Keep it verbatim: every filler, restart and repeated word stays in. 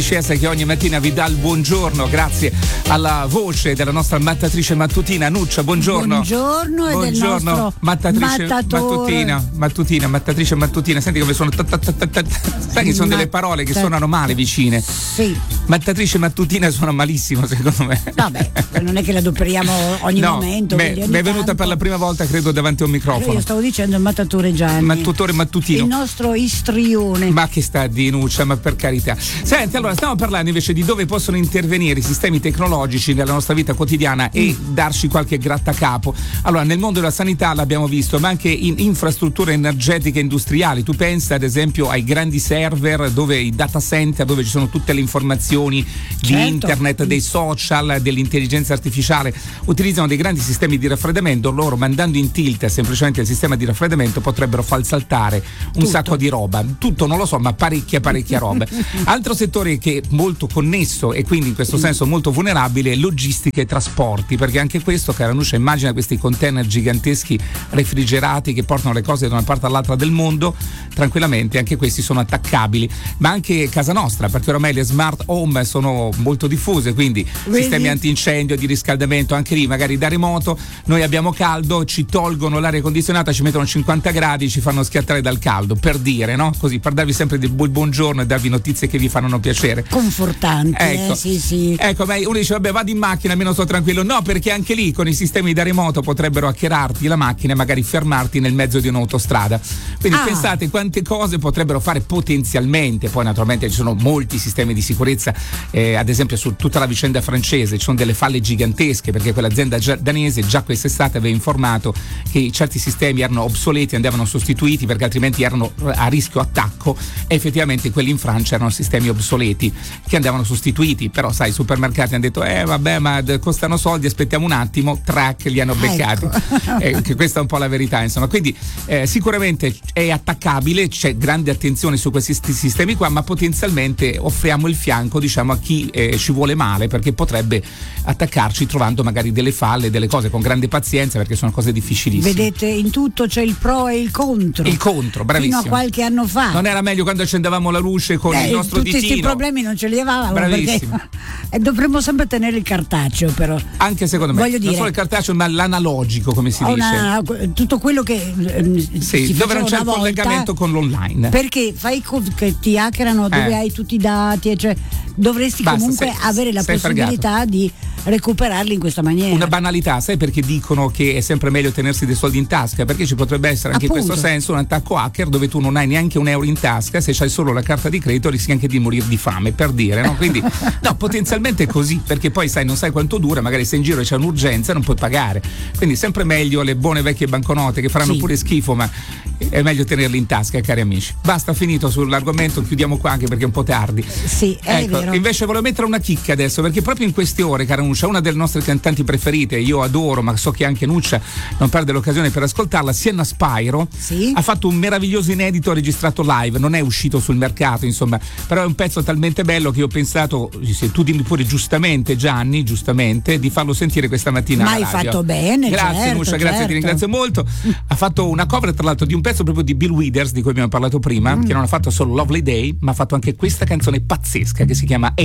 che ogni mattina vi dà il buongiorno grazie alla voce della nostra mattatrice mattutina Nuccia. Buongiorno. Buongiorno e del nostro mattatrice mattutina, mattutina, mattatrice mattutina. Senti come sono ta ta ta ta ta. Sai che sono delle parole che suonano male vicine. Sì. Mattatrice mattutina suona malissimo secondo me. Vabbè, non è che la adoperiamo ogni no, momento. Mi è venuta tanto. Per la prima volta credo davanti a un microfono. Allora io stavo dicendo il mattatore Gianni. Mattutore mattutino. Il nostro istrione. Ma che sta di Nuccia, ma per carità. Senti, allora stiamo parlando invece di dove possono intervenire i sistemi tecnologici nella nostra vita quotidiana e mm. darci qualche grattacapo. Allora, nel mondo della sanità l'abbiamo visto, ma anche in infrastrutture energetiche industriali. Tu pensa ad esempio ai grandi server, dove i data center, dove ci sono tutte le informazioni certo. di internet, dei social, dell'intelligenza artificiale, utilizzano dei grandi sistemi di raffreddamento. Loro, mandando in tilt semplicemente il sistema di raffreddamento, potrebbero far saltare un tutto. sacco di roba. Tutto non lo so, ma parecchia parecchia roba. Altro settore che è molto connesso e quindi in questo senso molto vulnerabile, logistica e trasporti, perché anche questo, cara Nuccia, immagina questi container giganteschi refrigerati che portano le cose da una parte all'altra del mondo, tranquillamente anche questi sono attaccabili, ma anche casa nostra, perché ormai le smart home sono molto diffuse, quindi Vedi? Sistemi antincendio, di riscaldamento, anche lì magari da remoto noi abbiamo caldo, ci tolgono l'aria condizionata, ci mettono cinquanta gradi, ci fanno schiattare dal caldo, per dire, no? Così, per darvi sempre del buon buongiorno e darvi notizie che vi fanno piacere. Confortante, ecco, eh, sì, sì. Ecco, ma uno dice vabbè, vado in macchina, almeno sto tranquillo. No, perché anche lì con i sistemi da remoto potrebbero hackerarti la macchina e magari fermarti nel mezzo di un'autostrada. Quindi ah. pensate quante cose potrebbero fare potenzialmente. Poi naturalmente ci sono molti sistemi di sicurezza, eh, ad esempio su tutta la vicenda francese ci sono delle falle gigantesche, perché quell'azienda danese già quest'estate aveva informato che certi sistemi erano obsoleti, andavano sostituiti perché altrimenti erano a rischio attacco, e effettivamente quelli in Francia erano sistemi obsoleti che andavano sostituiti. Però sai, i supermercati hanno detto eh vabbè, ma costano soldi, aspettiamo un attimo, track, li hanno beccati. Ecco. eh, che questa è un po' la verità, insomma. Quindi eh, sicuramente è attaccabile, c'è grande attenzione su questi sistemi qua, ma potenzialmente offriamo il fianco, diciamo, a chi eh, ci vuole male, perché potrebbe attaccarci trovando magari delle falle, delle cose, con grande pazienza, perché sono cose difficilissime. Vedete, in tutto c'è il pro e il contro. Il contro, bravissimo. Fino a qualche anno fa. Non era meglio quando accendevamo la luce con eh, il nostro tutti ditino? Tutti questi problemi non ce li avevamo. Bravissimo. Perché e dovremmo sempre tenere il cartaceo, però. Anche secondo me. Voglio non dire, solo il cartaceo, ma l'analogico, come si una, dice. Tutto quello che eh, sì, si dove non c'è il volta, collegamento con l'online. Perché fai che ti hackerano dove eh. hai tutti i dati, cioè dovresti Basta, comunque sei, avere la sei possibilità fregato. di recuperarli in questa maniera. Una banalità, sai perché dicono che è sempre meglio tenersi dei soldi in tasca? Perché ci potrebbe essere anche Appunto. in questo senso un attacco hacker dove tu non hai neanche un euro in tasca, se c'hai solo la carta di credito rischi anche di morire di fame, per dire, no? Quindi no, potenzialmente è così, perché poi sai, non sai quanto dura, magari sei in giro e c'è un'urgenza e non puoi pagare, quindi sempre meglio le buone vecchie banconote che faranno sì. pure schifo, ma è meglio tenerle in tasca, cari amici. Basta, finito sull'argomento, chiudiamo qua anche perché è un po' tardi. Sì, è ecco, vero. Invece volevo mettere una chicca adesso, perché proprio in queste ore, cara Nuccia, una delle nostre cantanti preferite, io adoro, ma so che anche Nuccia non perde l'occasione per ascoltarla, Sienna Spyro, sì. ha fatto un meraviglioso inedito registrato live, non è uscito sul mercato, insomma, però è un pezzo talmente bello che io ho pensato, se tu dimmi pure giustamente, Gianni, giustamente, di farlo sentire questa mattina. Ma hai alla radio. fatto bene, grazie certo, Nuccia, grazie, certo. ti ringrazio molto. Ha fatto una cover tra l'altro di un pezzo proprio di Bill Withers, di cui abbiamo parlato prima, mm. che non ha fatto solo Lovely Day, ma ha fatto anche questa canzone pazzesca che si chiama